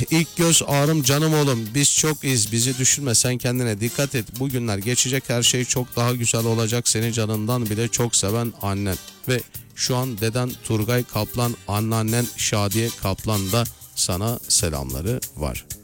İlk göz ağrım canım oğlum, biz çok iz, bizi düşünme, sen kendine dikkat et. Bu günler geçecek, her şey çok daha güzel olacak, seni canından bile çok seven annen. Ve şu an deden Turgay Kaplan, anneannen Şadiye Kaplan da sana selamları var.